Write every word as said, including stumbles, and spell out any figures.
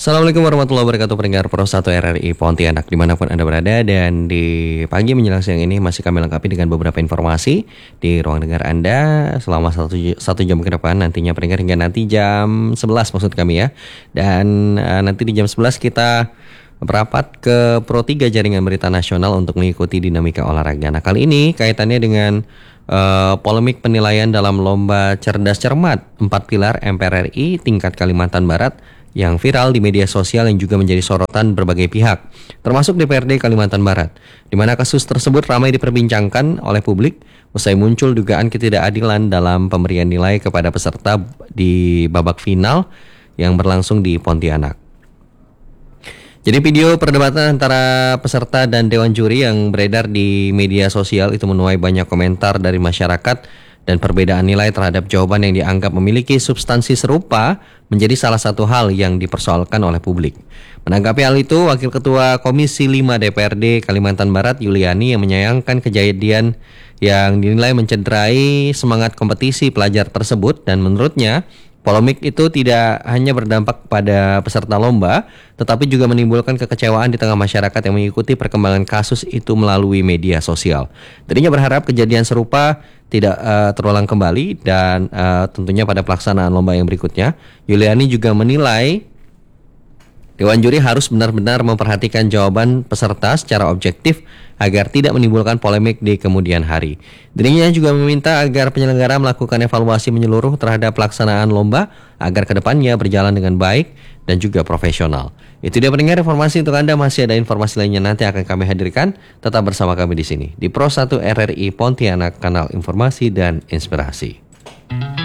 Assalamualaikum warahmatullahi wabarakatuh, pendengar Pro satu R R I Pontianak dimanapun Anda berada. Dan di pagi menjelang siang ini masih kami lengkapi dengan beberapa informasi di ruang dengar Anda selama satu, satu jam ke depan. Nantinya pendengar hingga nanti jam sebelas maksud kami ya. Dan uh, nanti di jam sebelas kita berapat ke Pro tiga Jaringan Berita Nasional untuk mengikuti dinamika olahraga. Nah, kali ini kaitannya dengan uh, polemik penilaian dalam lomba cerdas cermat empat pilar M P R R I tingkat Kalimantan Barat yang viral di media sosial yang juga menjadi sorotan berbagai pihak, termasuk D P R D Kalimantan Barat, di mana kasus tersebut ramai diperbincangkan oleh publik usai muncul dugaan ketidakadilan dalam pemberian nilai kepada peserta di babak final yang berlangsung di Pontianak. Jadi video perdebatan antara peserta dan dewan juri yang beredar di media sosial itu menuai banyak komentar dari masyarakat, dan perbedaan nilai terhadap jawaban yang dianggap memiliki substansi serupa menjadi salah satu hal yang dipersoalkan oleh publik. Menanggapi hal itu, Wakil Ketua Komisi lima D P R D Kalimantan Barat Yuliani yang menyayangkan kejadian yang dinilai mencederai semangat kompetisi pelajar tersebut, dan menurutnya polemik itu tidak hanya berdampak pada peserta lomba, tetapi juga menimbulkan kekecewaan di tengah masyarakat yang mengikuti perkembangan kasus itu melalui media sosial. Dirinya berharap kejadian serupa tidak uh, terulang kembali dan uh, tentunya pada pelaksanaan lomba yang berikutnya. Yuliani juga menilai dewan juri harus benar-benar memperhatikan jawaban peserta secara objektif agar tidak menimbulkan polemik di kemudian hari. Dirinya juga meminta agar penyelenggara melakukan evaluasi menyeluruh terhadap pelaksanaan lomba agar kedepannya berjalan dengan baik dan juga profesional. Itu dia pendengar informasi untuk Anda. Masih ada informasi lainnya nanti akan kami hadirkan. Tetap bersama kami di sini di Pro satu R R I Pontianak, kanal informasi dan inspirasi.